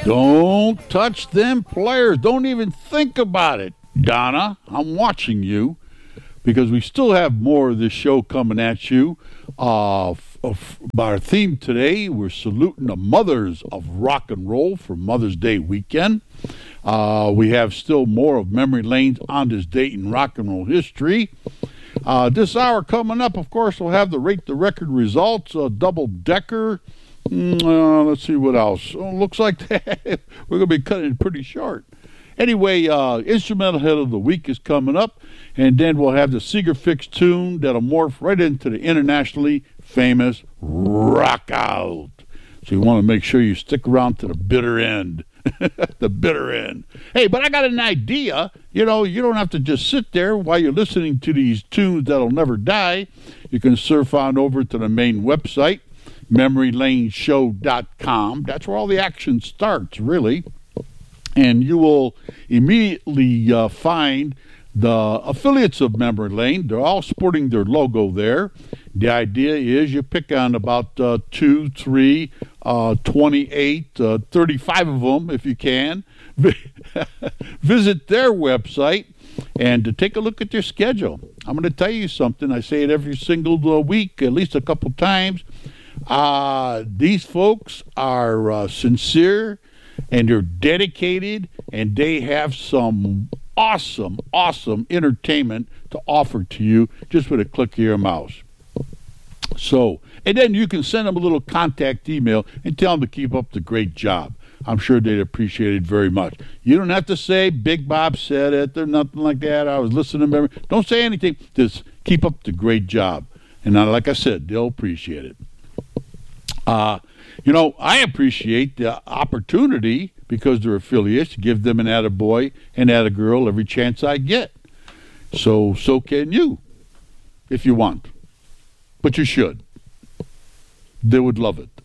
Don't touch them players. Don't even think about it. Donna, I'm watching you because we still have more of this show coming at you. Our theme today, we're saluting the mothers of rock and roll for Mother's Day weekend. We have still more of Memory Lane's On This Date in Rock and Roll History. This hour coming up, of course, we'll have the Rate the Record results, double-decker. Let's see what else. Looks like we're going to be cutting it pretty short. Anyway, Instrumental Hit of the Week is coming up, and then we'll have the Seeger Fix tune that'll morph right into the internationally famous Rock Out. So you want to make sure you stick around to the bitter end. The bitter end. Hey, but I got an idea. You know, you don't have to just sit there while you're listening to these tunes that'll never die. You can surf on over to the main website, memorylaneshow.com. That's where all the action starts, really. And you will immediately find the affiliates of Memory Lane. They're all sporting their logo there. The idea is you pick on about 2, 3, 28, 35 of them if you can. Visit their website and to take a look at their schedule. I'm going to tell you something. I say it every single week, at least a couple times. These folks are sincere and they're dedicated, and they have some awesome entertainment to offer to you just with a click of your mouse. So, and then you can send them a little contact email and tell them to keep up the great job. I'm sure they'd appreciate it very much. You don't have to say, Big Bob said it, or nothing like that. I was listening to them. Don't say anything. Just keep up the great job. And like I said, they'll appreciate it. You know, I appreciate the opportunity because they're affiliates to give them an attaboy and attagirl every chance I get. So can you, if you want. But you should. They would love it.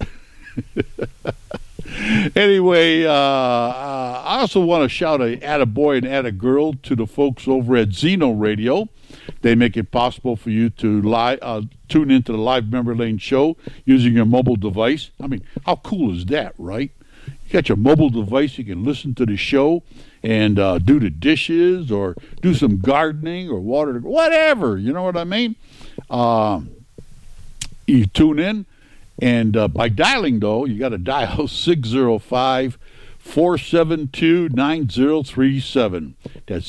Anyway, I also want to shout a attaboy and attagirl to the folks over at Zeno Radio. They make it possible for you to tune into the live Memory Lane show using your mobile device. I mean, how cool is that, right? You got your mobile device, you can listen to the show and do the dishes or do some gardening or water, whatever, you know what I mean? You tune in, and by dialing, though, you got to dial 605-472-9037. That's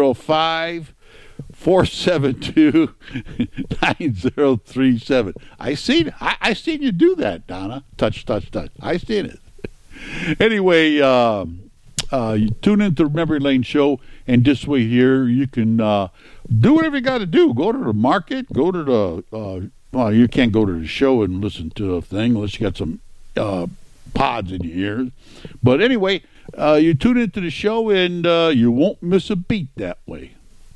605-472-9037. I seen you do that, Donna. Touch. I seen it. Anyway, you tune into the Memory Lane show, and this way here you can do whatever you got to do. Go to the market, go to the well, you can't go to the show and listen to a thing unless you got some pods in your ears. But anyway, you tune into the show, and you won't miss a beat that way.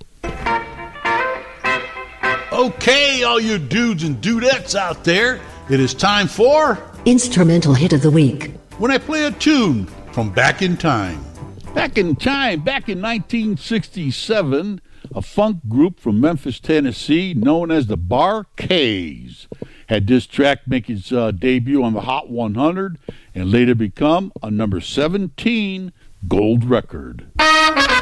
Okay, all you dudes and dudettes out there, it is time for Instrumental Hit of the Week. When I play a tune from back in time. Back in 1967, a funk group from Memphis, Tennessee, known as the Bar-Kays, had this track make its debut on the Hot 100 and later become a number 17 gold record.